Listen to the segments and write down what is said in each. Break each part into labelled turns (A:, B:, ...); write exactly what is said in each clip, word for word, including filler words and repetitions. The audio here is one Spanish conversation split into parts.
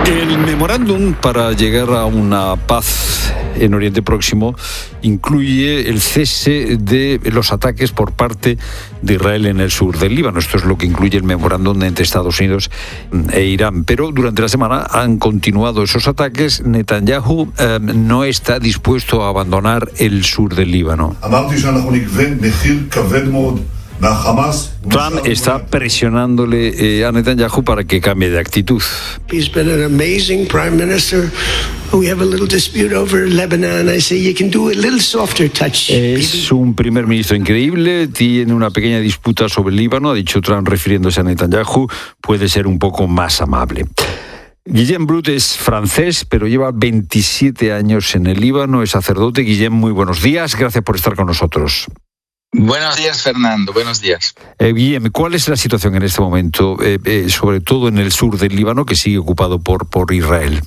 A: El memorándum para llegar a una paz en Oriente Próximo incluye el cese de los ataques por parte de Israel en el sur del Líbano. Esto es lo que incluye el memorándum entre Estados Unidos e Irán. Pero durante la semana han continuado esos ataques. Netanyahu eh, no está dispuesto a abandonar el sur del Líbano. Trump está presionándole eh, a Netanyahu para que cambie de actitud.
B: He's been an amazing prime minister. We have a little dispute over Lebanon. I say you can do a little softer touch.
A: Es un primer ministro increíble. Tiene una pequeña disputa sobre el Líbano, ha dicho Trump refiriéndose a Netanyahu. Puede ser un poco más amable. Guillem Brut es francés, pero lleva veintisiete años en el Líbano. Es sacerdote. Guillem, muy buenos días. Gracias por estar con nosotros.
C: Buenos días, Fernando. Buenos días.
A: Eh, Guillem, ¿cuál es la situación en este momento, eh, eh, sobre todo en el sur del Líbano, que sigue ocupado por, por Israel?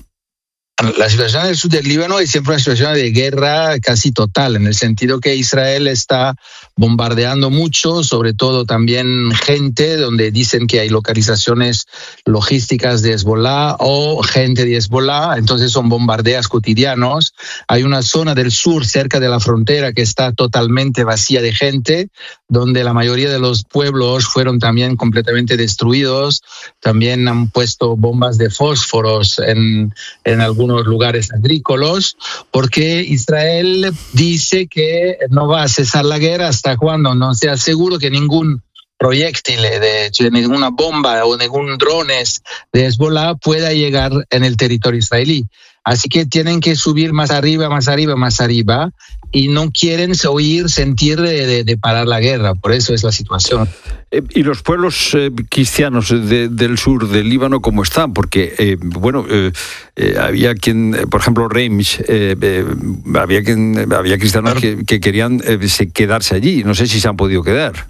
C: La situación en el sur del Líbano es siempre una situación de guerra casi total, en el sentido que Israel está bombardeando mucho, sobre todo también gente, donde dicen que hay localizaciones logísticas de Hezbollah o gente de Hezbollah, entonces son bombardeos cotidianos. Hay una zona del sur cerca de la frontera que está totalmente vacía de gente, donde la mayoría de los pueblos fueron también completamente destruidos. También han puesto bombas de fósforos en, en algunos lugares agrícolas, porque Israel dice que no va a cesar la guerra hasta cuando no sea seguro que ningún proyectil, de, de ninguna bomba o ningún drones de Hezbollah pueda llegar en el territorio israelí. Así que tienen que subir más arriba, más arriba, más arriba, y no quieren oír, sentir de, de, de parar la guerra. Por eso es la situación.
A: Eh, ¿Y los pueblos eh, cristianos de, del sur del Líbano cómo están? Porque, eh, bueno, eh, eh, había quien, eh, por ejemplo, Reims, eh, eh, había, quien, había cristianos que, que querían eh, quedarse allí. No sé si se han podido quedar.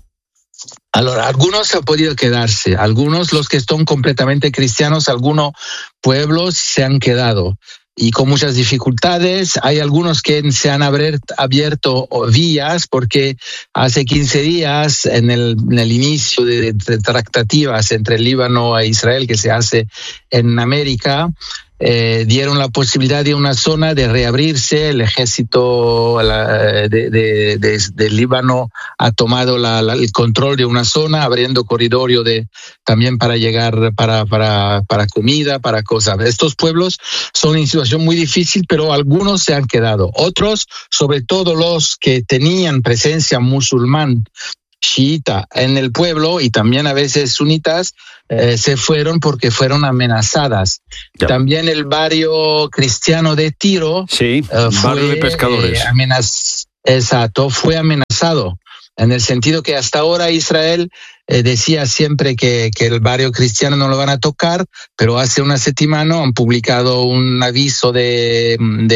C: Ahora, algunos han podido quedarse, algunos, los que son completamente cristianos, algunos pueblos se han quedado. Y con muchas dificultades. Hay algunos que se han abierto vías porque hace quince días, en el, en el inicio de, de tratativas entre el Líbano e Israel que se hace en América, Eh, dieron la posibilidad de una zona de reabrirse. El ejército la, de, de, de, de Líbano ha tomado la, la, el control de una zona, abriendo corridorio de, también para llegar para, para, para comida, para cosas. Estos pueblos son en situación muy difícil, pero algunos se han quedado. Otros, sobre todo los que tenían presencia musulmán, chiita en el pueblo y también a veces sunitas, eh, se fueron porque fueron amenazadas. Ya. También el barrio cristiano de Tiro,
A: sí,
C: eh, fue,
A: barrio de pescadores.
C: Eh, amenaz- exacto, fue amenazado. En el sentido que hasta ahora Israel eh, decía siempre que, que el barrio cristiano no lo van a tocar, pero hace una semana han publicado un aviso de,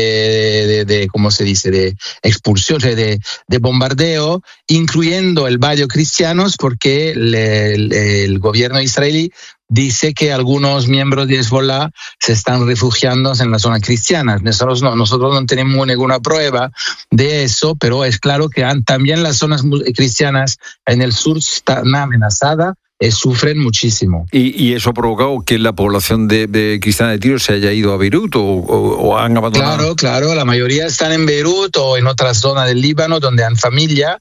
C: de, de, de ¿cómo se dice?, de expulsión, de, de bombardeo, incluyendo el barrio cristianos, porque le, le, el gobierno israelí dice que algunos miembros de Hezbollah se están refugiando en la zona cristiana. Nosotros no, nosotros no tenemos ninguna prueba de eso, pero es claro que han, también las zonas cristianas en el sur están amenazadas, eh, sufren muchísimo.
A: ¿Y, ¿Y eso ha provocado que la población de, de cristiana de Tiro se haya ido a Beirut o, o, o han abandonado?
C: Claro, claro, la mayoría están en Beirut o en otras zonas del Líbano donde han familia,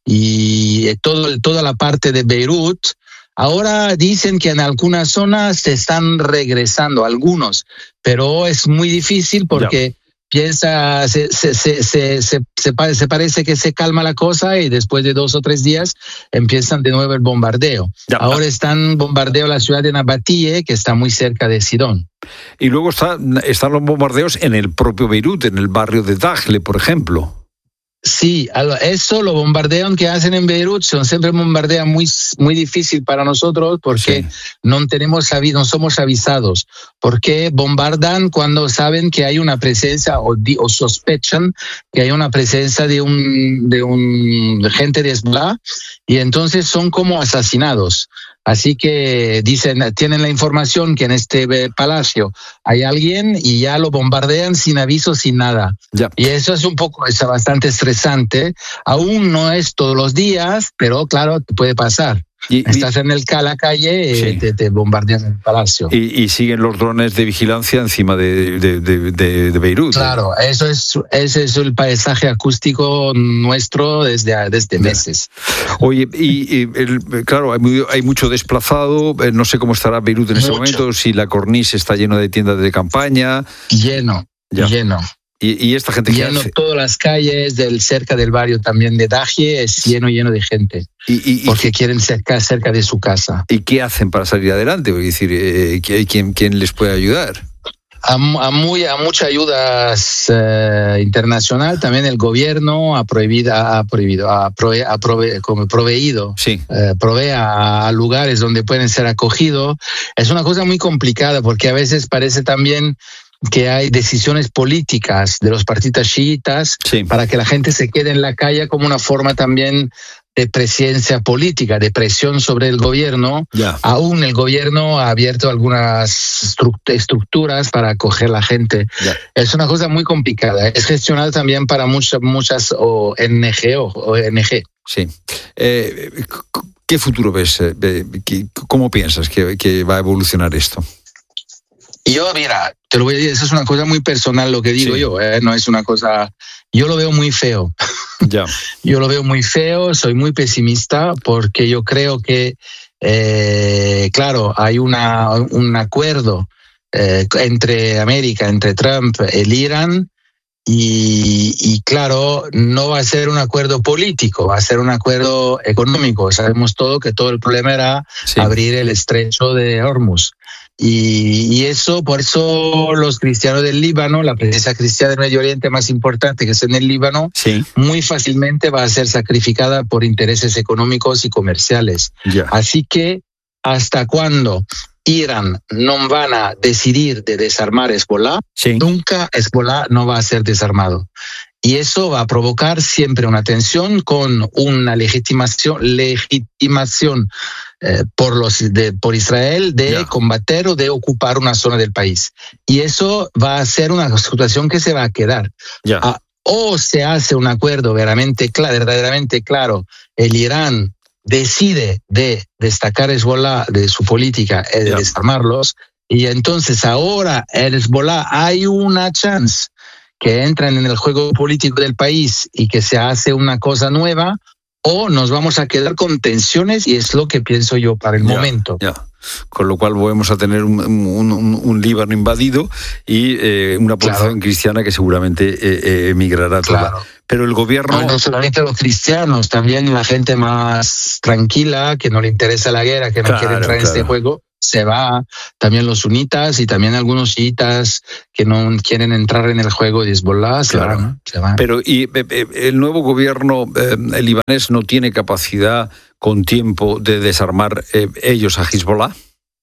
C: y todo, toda la parte de Beirut. Ahora dicen que en algunas zonas se están regresando, algunos, pero es muy difícil porque ya. piensa, se, se, se, se, se, se, se parece que se calma la cosa y después de dos o tres días empiezan de nuevo el bombardeo. Ya. Ahora están bombardeando la ciudad de Nabatie, que está muy cerca de Sidón.
A: Y luego está, están los bombardeos en el propio Beirut, en el barrio de Dahle, por ejemplo.
C: Sí, eso, los bombardeos que hacen en Beirut son siempre bombardeos muy, muy difícil para nosotros porque sí. no tenemos no somos avisados, porque bombardan cuando saben que hay una presencia o, o sospechan que hay una presencia de un de un de gente de Hezbollah, y entonces son como asesinados. Así que dicen, tienen la información que en este palacio hay alguien y ya lo bombardean sin aviso, sin nada. Ya. Y eso es un poco, es bastante estresante. Aún no es todos los días, pero claro, puede pasar.
A: Y,
C: Estás
A: y,
C: en el, la calle y sí. te, te bombardean el palacio.
A: Y, y siguen los drones de vigilancia encima de, de, de, de, de Beirut.
C: Claro, eso es, ese es el paisaje acústico nuestro desde, desde meses.
A: Oye, y, y el, claro, hay, muy, hay mucho desplazado, no sé cómo estará Beirut en este momento, si la corniche está llena de tiendas de campaña.
C: Lleno, ya. lleno.
A: ¿Y, y esta gente qué
C: lleno
A: hace?
C: Todas las calles del cerca del barrio también de Daje es lleno lleno de gente
A: y, y,
C: porque
A: y,
C: quieren cerca cerca de su casa.
A: ¿Y qué hacen para salir adelante? Es decir, eh, ¿quién, quién les puede ayudar?
C: A, a, muy, a mucha ayuda eh, internacional, también el gobierno ha prohibido, ha prohibido, ha, prove, ha prove, como proveído,
A: sí.
C: eh, provee a, a lugares donde pueden ser acogidos. Es una cosa muy complicada porque a veces parece también que hay decisiones políticas de los partidos chiitas
A: sí.
C: para que la gente se quede en la calle como una forma también de presencia política, de presión sobre el gobierno.
A: Yeah.
C: Aún el gobierno ha abierto algunas estructuras para acoger a la gente.
A: Yeah.
C: Es una cosa muy complicada. Es gestionado también para muchas, muchas O N G. O N G.
A: Sí. Eh, ¿Qué futuro ves? ¿Cómo piensas que, que va a evolucionar esto?
C: Yo, mira, te lo voy a decir, eso es una cosa muy personal lo que digo sí. yo, ¿eh? No es una cosa... Yo lo veo muy feo.
A: Ya.
C: Yo lo veo muy feo, soy muy pesimista porque yo creo que, eh, claro, hay una, un acuerdo eh, entre América, entre Trump y el Irán y, y, claro, no va a ser un acuerdo político, va a ser un acuerdo económico. Sabemos todo que todo el problema era sí. abrir el estrecho de Hormuz. Y, y eso, por eso los cristianos del Líbano, la presencia cristiana del Medio Oriente más importante que es en el Líbano,
A: sí.
C: muy fácilmente va a ser sacrificada por intereses económicos y comerciales.
A: Yeah.
C: Así que, ¿hasta cuándo Irán no van a decidir de desarmar Hezbollah?
A: Sí.
C: Nunca Hezbollah no va a ser desarmado. Y eso va a provocar siempre una tensión con una legitimación, legitimación eh, por, los, de, por Israel de yeah. combater o de ocupar una zona del país. Y eso va a ser una situación que se va a quedar.
A: Yeah.
C: Ah, o se hace un acuerdo verdaderamente claro, verdaderamente claro, el Irán decide de destacar Hezbollah de su política, de yeah. desarmarlos, y entonces ahora el Hezbollah hay una chance que entran en el juego político del país y que se hace una cosa nueva, o nos vamos a quedar con tensiones, y es lo que pienso yo para el
A: ya,
C: momento.
A: Ya. Con lo cual volvemos a tener un, un, un, un Líbano invadido y eh, una población claro. cristiana que seguramente eh, eh, emigrará toda.
C: Claro.
A: Pero el gobierno...
C: No, no solamente los cristianos, también la gente más tranquila, que no le interesa la guerra, que no
A: claro,
C: quiere entrar
A: claro.
C: en este juego, se va. También los sunitas y también algunos chiitas que no quieren entrar en el juego de Hezbollah se,
A: claro.
C: van, se van.
A: Pero y eh, el nuevo gobierno eh, el libanés no tiene capacidad con tiempo de desarmar eh, ellos a Hezbollah.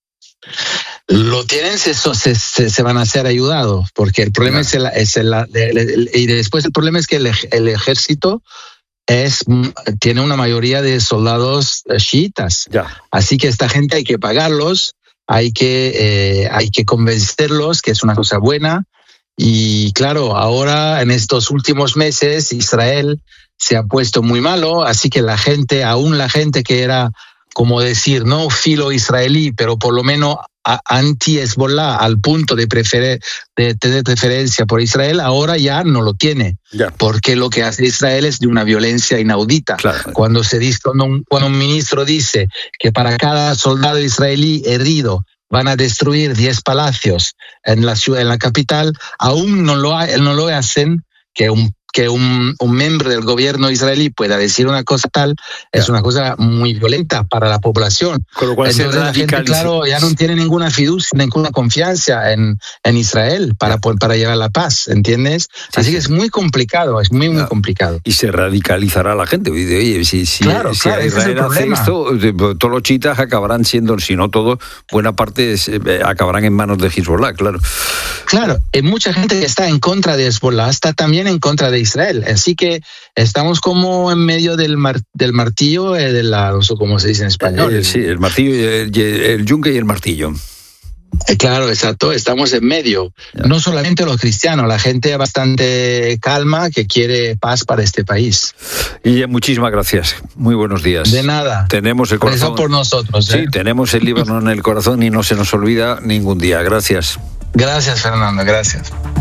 C: Lo tienen, se, se, se van a ser ayudados, porque el problema claro. es, el, es el, el, el, y después el problema es que el, el ejército es, tiene una mayoría de soldados chiitas.
A: Ya.
C: Así que esta gente hay que pagarlos, hay que, eh, hay que convencerlos que es una cosa buena. Y claro, ahora en estos últimos meses Israel se ha puesto muy malo, así que la gente, aún la gente que era, como decir, no filo israelí, pero por lo menos anti-Hezbollah al punto de, preferir, de tener preferencia por Israel, ahora ya no lo tiene.
A: Ya.
C: Porque lo que hace Israel es de una violencia inaudita.
A: Claro.
C: Cuando, se dice, cuando, un, cuando un ministro dice que para cada soldado israelí herido van a destruir diez palacios en la ciudad, en la capital, aún no lo, no lo hacen, que un que un, un miembro del gobierno israelí pueda decir una cosa tal, yeah. es una cosa muy violenta para la población.
A: Con lo cual
C: entonces la gente, claro, ya no tiene ninguna fiducia, ninguna confianza en, en Israel para, yeah. para llevar la paz, ¿entiendes? Sí, Así sí. que es muy complicado, es muy, muy yeah. complicado.
A: Y se radicalizará la gente. Oye, si, si,
C: claro,
A: si
C: claro,
A: Israel hace esto, todos los chiitas acabarán siendo, si no todos, buena parte es, eh, acabarán en manos de Hezbollah, claro.
C: Claro, y mucha gente que está en contra de Hezbollah está también en contra de Israel. Así que estamos como en medio del, mar, del martillo, eh, de la, no sé cómo se dice en español.
A: Eh, sí, el martillo, el, el yunque y el martillo.
C: Claro, exacto, estamos en medio. No solamente los cristianos, la gente bastante calma que quiere paz para este país.
A: Y muchísimas gracias. Muy buenos días.
C: De nada.
A: Tenemos el corazón.
C: Eso por nosotros. ¿eh?
A: Sí, tenemos el Líbano en el corazón y no se nos olvida ningún día. Gracias.
C: Gracias, Fernando. Gracias.